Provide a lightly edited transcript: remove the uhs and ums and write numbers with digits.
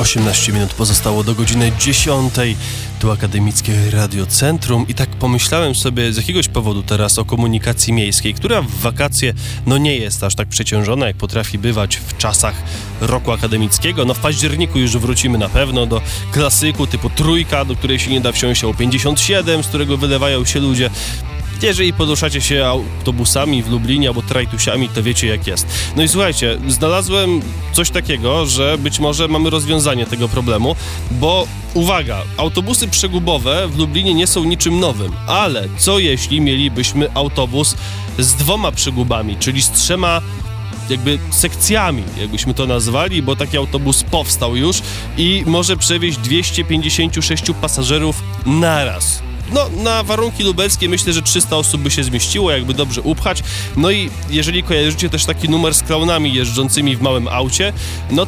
18 minut pozostało do godziny 10. Tu Akademickie Radiocentrum i tak pomyślałem sobie z jakiegoś powodu teraz o komunikacji miejskiej, która w wakacje nie jest aż tak przeciążona, jak potrafi bywać w czasach roku akademickiego. W październiku już wrócimy na pewno do klasyku typu Trójka, do której się nie da wsiąść, o 57, z którego wylewają się ludzie. Jeżeli poruszacie się autobusami w Lublinie albo trajtusiami, to wiecie jak jest. I słuchajcie, znalazłem coś takiego, że być może mamy rozwiązanie tego problemu, bo uwaga, autobusy przegubowe w Lublinie nie są niczym nowym, ale co jeśli mielibyśmy autobus z 2 przegubami, czyli z 3 sekcjami, jakbyśmy to nazwali, bo taki autobus powstał już i może przewieźć 256 pasażerów naraz. Na warunki lubelskie myślę, że 300 osób by się zmieściło, jakby dobrze upchać. I jeżeli kojarzycie też taki numer z klaunami jeżdżącymi w małym aucie,